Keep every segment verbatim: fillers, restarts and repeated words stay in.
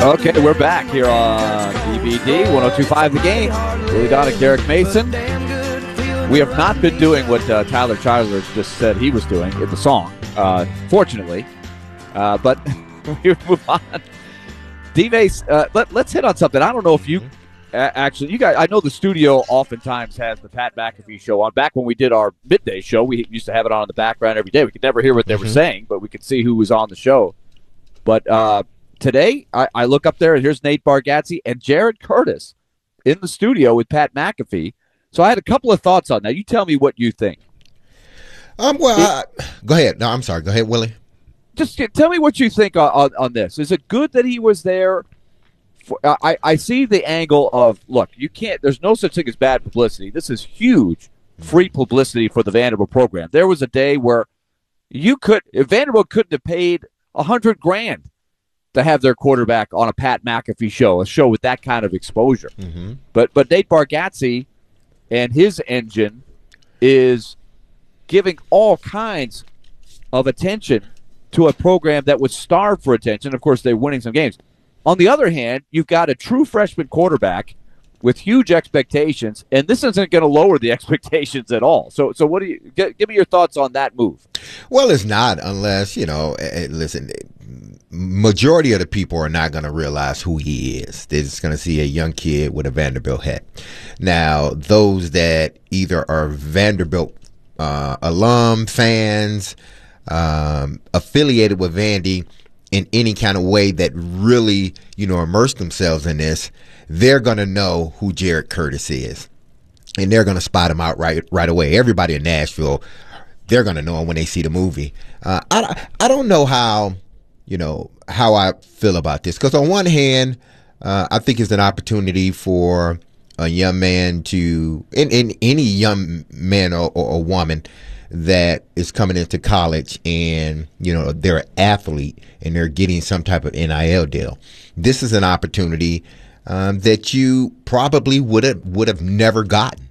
Okay, we're back here on D V D, one oh two point five The Game. Willie Donick, Derek Mason. We have not been doing what uh, Tyler Childers just said he was doing in the song, uh, fortunately. Uh, but we move on. D-Mace, uh, let, let's hit on something. I don't know if you uh, actually, you guys, I know the studio oftentimes has the Pat McAfee show on. Back when we did our midday show, we used to have it on in the background every day. We could never hear what they mm-hmm. were saying, but we could see who was on the show. But uh, today, I, I look up there, and here's Nate Bargatze and Jared Curtis in the studio with Pat McAfee. So I had a couple of thoughts on that. You tell me what you think. Um, well, it, uh, go ahead. No, I'm sorry. Go ahead, Willie. Just tell me what you think on, on, on this. Is it good that he was there? For, uh, I, I see the angle of, look, you can't, there's no such thing as bad publicity. This is huge free publicity for the Vanderbilt program. There was a day where you could, Vanderbilt couldn't have paid a hundred grand to have their quarterback on a Pat McAfee show, a show with that kind of exposure. Mm-hmm. But but Nate Bargatze and his engine is giving all kinds of attention to a program that was starved for attention. Of course, they're winning some games. On the other hand, you've got a true freshman quarterback with huge expectations, and this isn't going to lower the expectations at all. So, so what do you g- give me your thoughts on that move? Well, it's not unless, you know, listen, majority of the people are not going to realize who he is. They're just going to see a young kid with a Vanderbilt hat. Now, those that either are Vanderbilt uh, alum, fans, um, affiliated with Vandy in any kind of way that really, you know, immerse themselves in this, they're going to know who Jared Curtis is. And they're going to spot him out right right away. Everybody in Nashville, they're going to know him when they see the movie. Uh, I, I don't know how, you know, how I feel about this. Because on one hand, uh, I think it's an opportunity for a young man to, and, and any young man or, or, or woman that is coming into college and, you know, they're an athlete and they're getting some type of N I L deal. This is an opportunity um, that you probably would have would have never gotten.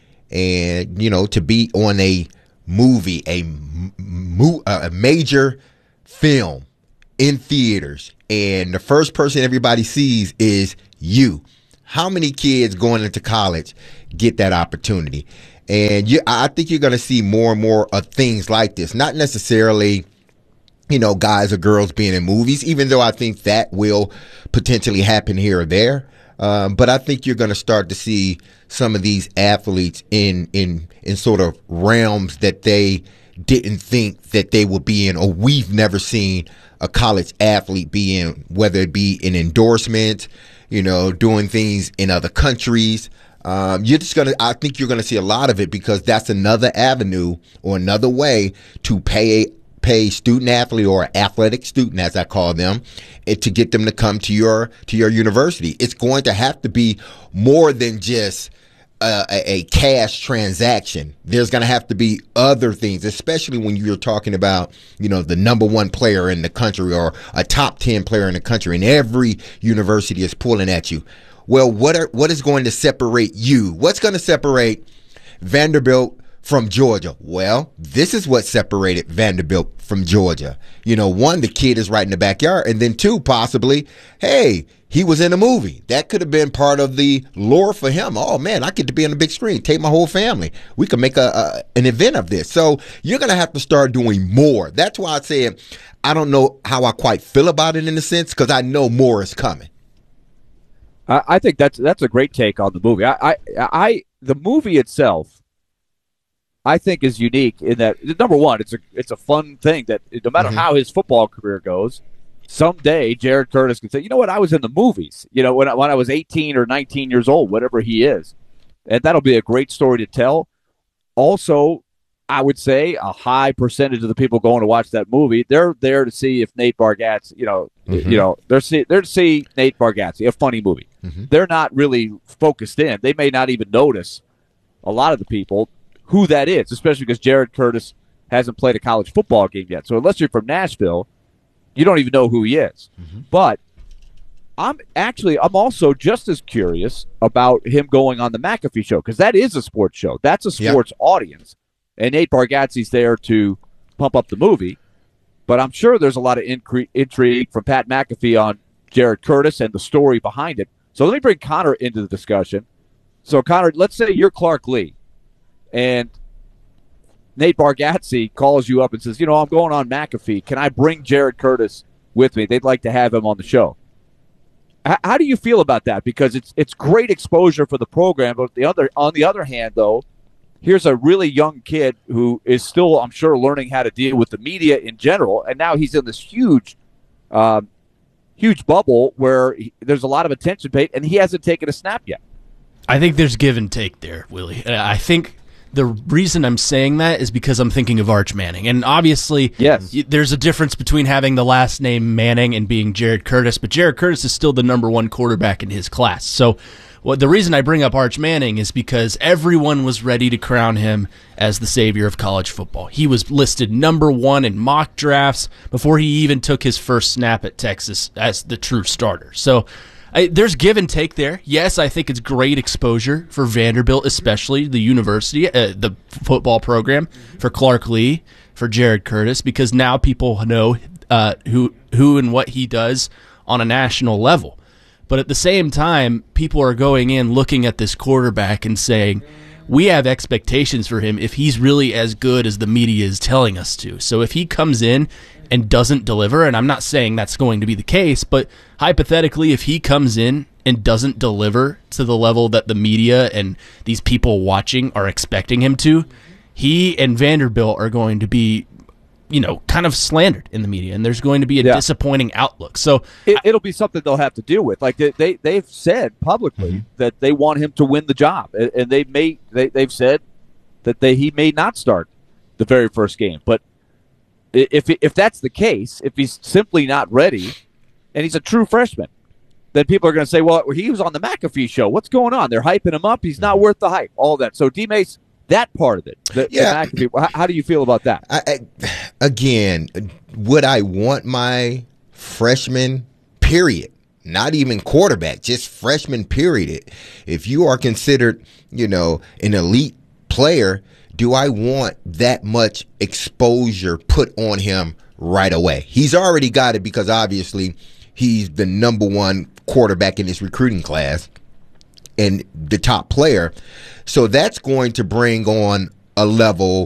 And, you know, to be on a movie, a, mo- a major film in theaters, and the first person everybody sees is you. How many kids going into college get that opportunity? And you, I think you're going to see more and more of things like this. Not necessarily, you know, guys or girls being in movies, even though I think that will potentially happen here or there. Um, but I think you're going to start to see some of these athletes in in in sort of realms that they didn't think that they would be in, or we've never seen a college athlete be in, whether it be an endorsement, you know, doing things in other countries. Um, you're just going to, I think you're going to see a lot of it because that's another avenue or another way to pay pay student athlete or athletic student, as I call them, it, to get them to come to your to your university. It's going to have to be more than just a, a, a cash transaction. There's going to have to be other things, especially when you're talking about, you know, the number one player in the country or a top ten player in the country, and every university is pulling at you. Well, what are what is going to separate you? What's going to separate Vanderbilt from Georgia? Well, this is what separated Vanderbilt from Georgia. You know, one, the kid is right in the backyard, and then two, possibly, hey, he was in a movie. That could have been part of the lore for him. Oh, man, I get to be on the big screen. Take my whole family. We could make a, a an event of this. So you're going to have to start doing more. That's why I said I don't know how I quite feel about it in a sense, because I know more is coming. I think that's that's a great take on the movie. I, I, I, the movie itself, I think, is unique in that, number one, it's a it's a fun thing that no matter mm-hmm. how his football career goes, someday Jared Curtis can say, you know what, I was in the movies. You know, when I, when I was eighteen or nineteen years old, whatever he is, and that'll be a great story to tell. Also, I would say a high percentage of the people going to watch that movie, they're there to see if Nate Bargatze, you know, mm-hmm. you know, they're see, they're to see Nate Bargatze, a funny movie. Mm-hmm. They're not really focused in. They may not even notice, a lot of the people, who that is, especially because Jared Curtis hasn't played a college football game yet. So unless you're from Nashville, you don't even know who he is. Mm-hmm. But I'm actually, I'm also just as curious about him going on the McAfee show, because that is a sports show. That's a sports yep. audience. And Nate Bargatze's there to pump up the movie. But I'm sure there's a lot of incre- intrigue from Pat McAfee on Jared Curtis and the story behind it. So let me bring Connor into the discussion. So, Connor, let's say you're Clark Lea, and Nate Bargatze calls you up and says, you know, I'm going on McAfee. Can I bring Jared Curtis with me? They'd like to have him on the show. H- how do you feel about that? Because it's it's great exposure for the program. But the other on the other hand, though, here's a really young kid who is still, I'm sure, learning how to deal with the media in general, and now he's in this huge um, huge bubble where he, there's a lot of attention paid, and he hasn't taken a snap yet. I think there's give and take there, Willie. I think the reason I'm saying that is because I'm thinking of Arch Manning. And obviously, yes, there's a difference between having the last name Manning and being Jared Curtis, but Jared Curtis is still the number one quarterback in his class. So well, the reason I bring up Arch Manning is because everyone was ready to crown him as the savior of college football. He was listed number one in mock drafts before he even took his first snap at Texas as the true starter. So I, there's give and take there. Yes, I think it's great exposure for Vanderbilt, especially the university, uh, the football program, for Clark Lea, for Jared Curtis, because now people know uh, who who and what he does on a national level. But at the same time, people are going in looking at this quarterback and saying, we have expectations for him if he's really as good as the media is telling us to. So if he comes in and doesn't deliver, and I'm not saying that's going to be the case, but hypothetically, if he comes in and doesn't deliver to the level that the media and these people watching are expecting him to, he and Vanderbilt are going to be, you know, kind of slandered in the media, and there's going to be a yeah. disappointing outlook. So it, it'll be something they'll have to deal with. Like they, they they've said publicly mm-hmm. that they want him to win the job, and, and they may they they've said that they he may not start the very first game. But if if that's the case, if he's simply not ready, and he's a true freshman, then people are going to say, well, he was on the McAfee show. What's going on? They're hyping him up. He's not worth the hype. All that. So D Mace. That part of it, the, yeah. the McAfee, how do you feel about that? I, I, again, would I want my freshman, period, not even quarterback, just freshman, period? If you are considered, you know, an elite player, do I want that much exposure put on him right away? He's already got it because obviously he's the number one quarterback in this recruiting class and the top player. So that's going to bring on a level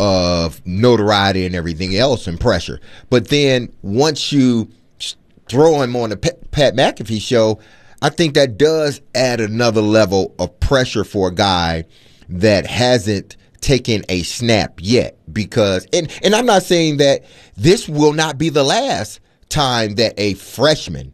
of notoriety and everything else and pressure. But then once you throw him on the Pat McAfee show, I think that does add another level of pressure for a guy that hasn't taken a snap yet. Because, and, and I'm not saying that this will not be the last time that a freshman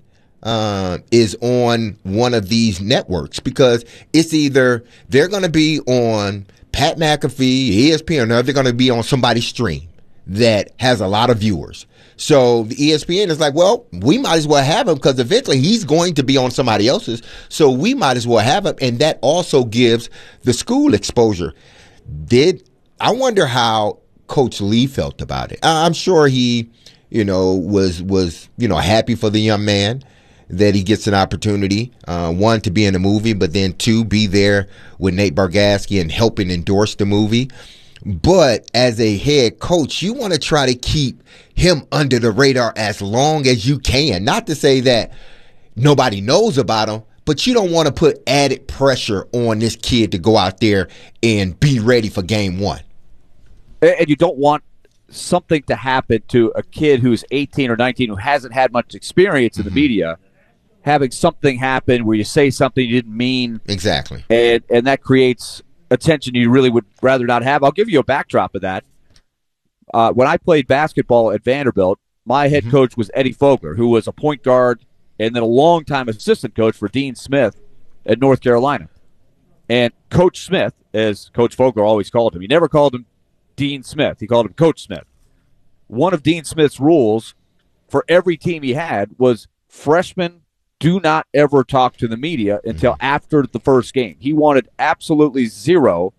Uh, is on one of these networks, because it's either they're going to be on Pat McAfee, E S P N, or they're going to be on somebody's stream that has a lot of viewers. So the E S P N is like, well, we might as well have him because eventually he's going to be on somebody else's. So we might as well have him. And that also gives the school exposure. Did I wonder how Coach Lea felt about it? I'm sure he, you know, was, was, you know, happy for the young man that he gets an opportunity, uh, one, to be in a movie, but then two, be there with Nate Bargatze and helping endorse the movie. But as a head coach, you want to try to keep him under the radar as long as you can. Not to say that nobody knows about him, but you don't want to put added pressure on this kid to go out there and be ready for game one. And you don't want something to happen to a kid who's eighteen or nineteen who hasn't had much experience in the mm-hmm. media, having something happen where you say something you didn't mean. Exactly. And and that creates attention you really would rather not have. I'll give you a backdrop of that. Uh, when I played basketball at Vanderbilt, my head mm-hmm. coach was Eddie Fogler, who was a point guard and then a longtime assistant coach for Dean Smith at North Carolina. And Coach Smith, as Coach Fogler always called him, he never called him Dean Smith. He called him Coach Smith. One of Dean Smith's rules for every team he had was freshmen do not ever talk to the media until mm-hmm. after the first game. He wanted absolutely zero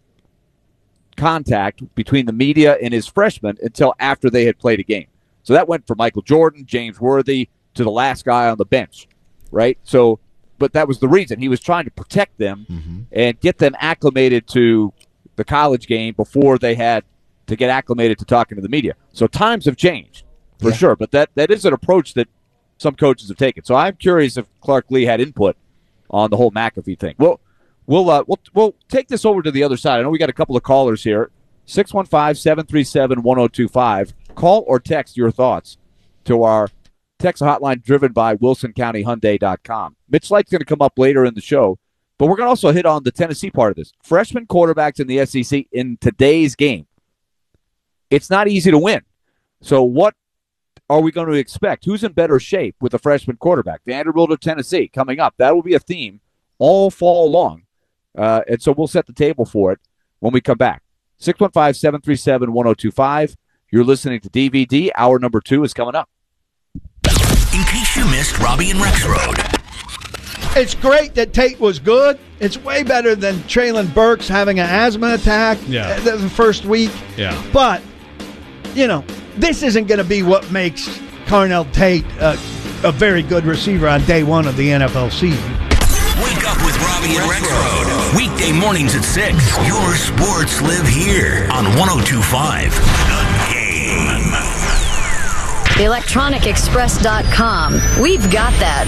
contact between the media and his freshmen until after they had played a game. So that went from Michael Jordan, James Worthy, to the last guy on the bench, right? So, but that was the reason. He was trying to protect them mm-hmm. and get them acclimated to the college game before they had to get acclimated to talking to the media. So times have changed, for yeah. sure. But that, that is an approach that some coaches have taken. So I'm curious if Clark Lea had input on the whole McAfee thing. Well, we'll uh, we'll we'll take this over to the other side. I know we got a couple of callers here. six one five, seven three seven, one oh two five. Call or text your thoughts to our text hotline driven by Wilson County Hyundai dot com. Mitch Light's going to come up later in the show, but we're going to also hit on the Tennessee part of this. Freshman quarterbacks in the S E C in today's game. It's not easy to win. So what are we going to expect? Who's in better shape with a freshman quarterback? Vanderbilt or Tennessee coming up. That will be a theme all fall long. Uh, and so we'll set the table for it when we come back. six one five, seven three seven, one oh two five. You're listening to D V D. Hour number two is coming up. In case you missed Robbie and Rex Road. It's great that Tate was good. It's way better than Traylon Burks having an asthma attack yeah. the first week. Yeah. But, you know, this isn't going to be what makes Carnell Tate uh, a very good receiver on day one of the N F L season. Wake up with Robbie and Rex Road. Weekday mornings at six. Your sports live here on one oh two point five. The Game. electronic express dot com. We've got that.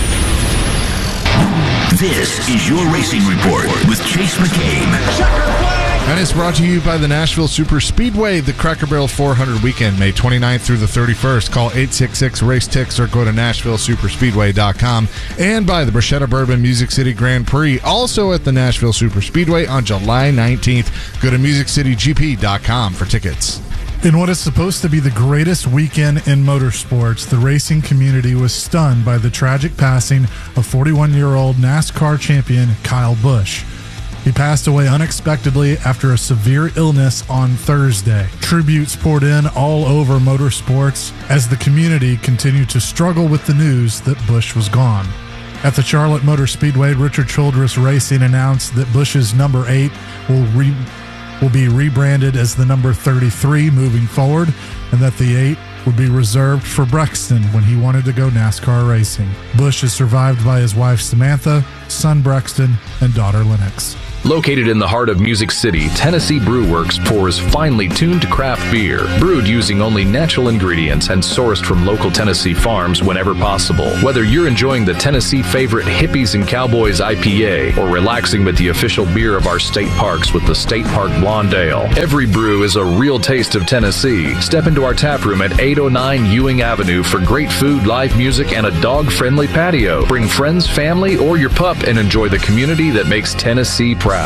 This is your Racing Report with Chase McCabe. And it's brought to you by the Nashville Super Speedway, the Cracker Barrel four hundred weekend, May twenty-ninth through the thirty-first. Call eight six six, race ticks or go to nashville super speedway dot com. And by the Bruschetta Bourbon Music City Grand Prix, also at the Nashville Super Speedway on July nineteenth. Go to music city g p dot com for tickets. In what is supposed to be the greatest weekend in motorsports, the racing community was stunned by the tragic passing of forty-one-year-old NASCAR champion Kyle Busch. He passed away unexpectedly after a severe illness on Thursday. Tributes poured in all over motorsports as the community continued to struggle with the news that Busch was gone. At the Charlotte Motor Speedway, Richard Childress Racing announced that Busch's number eight will re- will be rebranded as the number thirty-three moving forward, and that the eight would be reserved for Brexton when he wanted to go NASCAR racing. Busch is survived by his wife Samantha, son Brexton, and daughter Lennox. Located in the heart of Music City, Tennessee Brew Works pours finely tuned craft beer, brewed using only natural ingredients and sourced from local Tennessee farms whenever possible. Whether you're enjoying the Tennessee favorite Hippies and Cowboys I P A or relaxing with the official beer of our state parks with the State Park Blonde Ale, every brew is a real taste of Tennessee. Step into our tap room at eight oh nine Ewing Avenue for great food, live music, and a dog-friendly patio. Bring friends, family, or your pup and enjoy the community that makes Tennessee proud.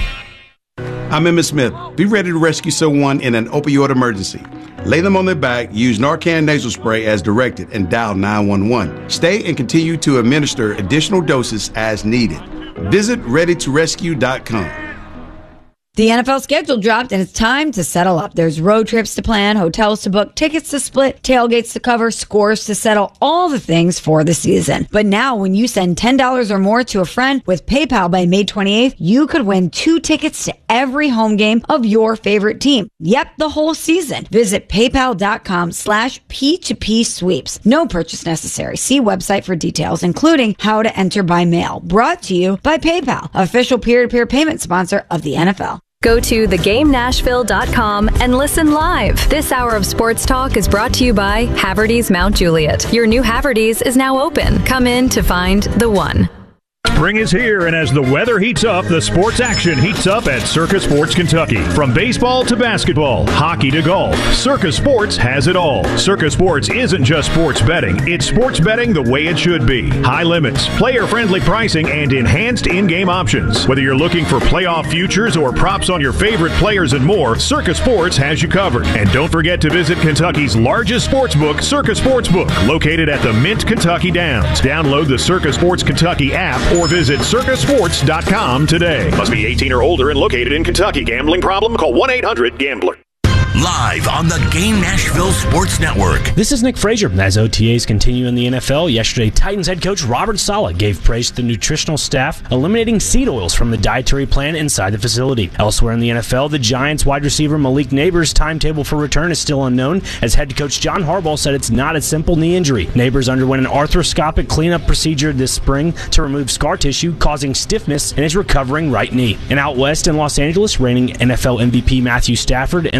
I'm Emmett Smith. Be ready to rescue someone in an opioid emergency. Lay them on their back, use Narcan nasal spray as directed, and dial nine one one. Stay and continue to administer additional doses as needed. Visit ready to rescue dot com. The N F L schedule dropped, and it's time to settle up. There's road trips to plan, hotels to book, tickets to split, tailgates to cover, scores to settle, all the things for the season. But now, when you send ten dollars or more to a friend with PayPal by May twenty-eighth, you could win two tickets to every home game of your favorite team. Yep, the whole season. Visit paypal.com slash P2P sweeps. No purchase necessary. See website for details, including how to enter by mail. Brought to you by PayPal, official peer-to-peer payment sponsor of the N F L. Go to the game nashville dot com and listen live. This hour of sports talk is brought to you by Haverty's Mount Juliet. Your new Haverty's is now open. Come in to find the one. Spring is here, and as the weather heats up, the sports action heats up at Circa Sports Kentucky. From baseball to basketball, hockey to golf, Circa Sports has it all. Circa Sports isn't just sports betting. It's sports betting the way it should be. High limits, player-friendly pricing, and enhanced in-game options. Whether you're looking for playoff futures or props on your favorite players and more, Circa Sports has you covered. And don't forget to visit Kentucky's largest sports book, Circa Sportsbook, located at the Mint Kentucky Downs. Download the Circa Sports Kentucky app or visit circa sports dot com today. Must be eighteen or older and located in Kentucky. Gambling problem? Call one eight hundred gambler. Live on the Game Nashville Sports Network. This is Nick Frazier. As O T As continue in the N F L, yesterday Titans head coach Robert Saleh gave praise to the nutritional staff, eliminating seed oils from the dietary plan inside the facility. Elsewhere in the N F L, the Giants wide receiver Malik Neighbors' timetable for return is still unknown, as head coach John Harbaugh said it's not a simple knee injury. Neighbors underwent an arthroscopic cleanup procedure this spring to remove scar tissue causing stiffness in his recovering right knee. And out west in Los Angeles, reigning N F L M V P Matthew Stafford and the Rams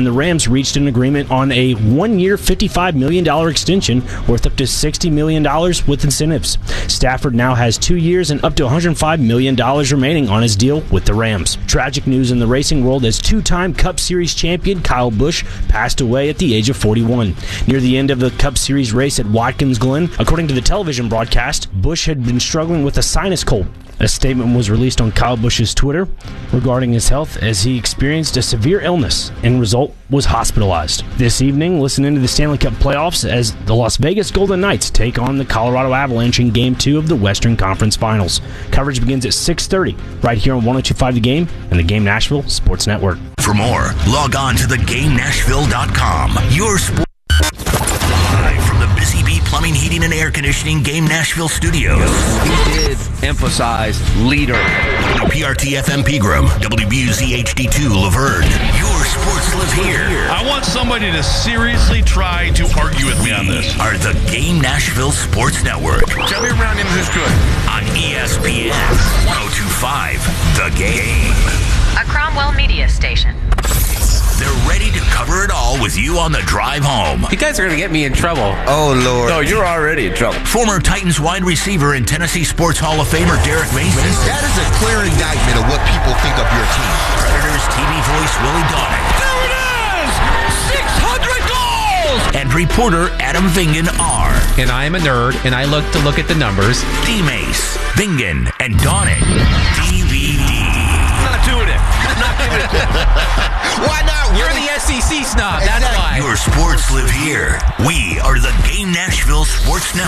reached an agreement on a one-year, fifty-five million dollars extension worth up to sixty million dollars with incentives. Stafford now has two years and up to one hundred five million dollars remaining on his deal with the Rams. Tragic news in the racing world as two-time Cup Series champion Kyle Busch passed away at the age of forty-one. Near the end of the Cup Series race at Watkins Glen, according to the television broadcast, Busch had been struggling with a sinus cold. A statement was released on Kyle Busch's Twitter regarding his health as he experienced a severe illness and result was hospitalized. This evening, listen into the Stanley Cup playoffs as the Las Vegas Golden Knights take on the Colorado Avalanche in Game two of the Western Conference Finals. Coverage begins at six thirty right here on one oh two point five The Game and the Game Nashville Sports Network. For more, log on to the game nashville dot com. Your sport. Live from the Busy Bee Plumbing, Heating, and Air Conditioning Game Nashville Studios. He did emphasize leader. W P R T F M Pegram, W B U Z H D two Laverne. Your sports live here. I want somebody to seriously try to argue with me on this. Are the Game Nashville Sports Network. Tell me around him who's good. On E S P N one oh two point five The Game. A Cromwell media station. They're ready to cover it all with you on the drive home. You guys are going to get me in trouble. Oh, Lord. No, you're already in trouble. Former Titans wide receiver and Tennessee Sports Hall of Famer Derek Mason. That is a clear indictment of what people think of your team. Predators T V voice Willie Donick. There it is! six hundred goals! And reporter Adam Vingan are. And I am a nerd, and I look to look at the numbers. D-Mace, Vingan, and Donick. D V D. I'm not doing it. I'm not giving it to him. Why not? You're the S E C snob. That's why. Your sports live here. We are the Game Nashville Sports Network.